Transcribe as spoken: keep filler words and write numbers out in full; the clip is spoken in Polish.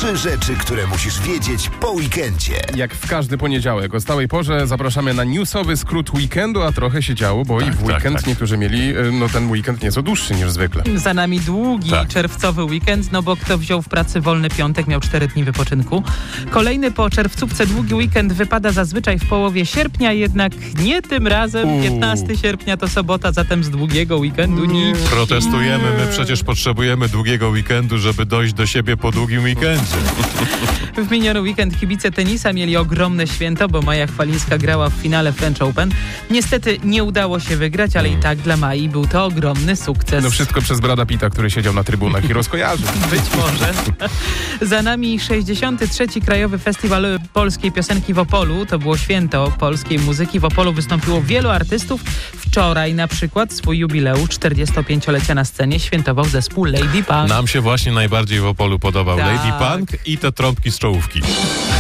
Trzy rzeczy, które musisz wiedzieć po weekendzie. Jak w każdy poniedziałek o stałej porze zapraszamy na newsowy skrót weekendu, a trochę się działo, bo tak, i w weekend tak, tak. niektórzy mieli no ten weekend nieco dłuższy niż zwykle. Za nami długi Tak. czerwcowy weekend, no bo kto wziął w pracy wolny piątek, miał cztery dni wypoczynku. Kolejny po czerwcówce długi weekend wypada zazwyczaj w połowie sierpnia, jednak nie tym razem. Uuu. piętnastego sierpnia to sobota, zatem z długiego weekendu nic. Protestujemy, my przecież potrzebujemy długiego weekendu, żeby dojść do siebie po długim weekendzie. W miniony weekend kibice tenisa mieli ogromne święto, bo Maja Chwalińska grała w finale French Open. Niestety nie udało się wygrać, ale i tak dla Mai był to ogromny sukces. No wszystko przez Brada Pitta, który siedział na trybunach i rozkojarzył. Być może. Za nami sześćdziesiąty trzeci Krajowy Festiwal Polskiej Piosenki w Opolu. To było święto polskiej muzyki. W Opolu wystąpiło wielu artystów. Wczoraj na przykład swój jubileusz czterdziestopięciolecia na scenie świętował zespół Lady Punk. Nam się właśnie najbardziej w Opolu podobał Tak. Lady Punk i te trąbki z czołówki.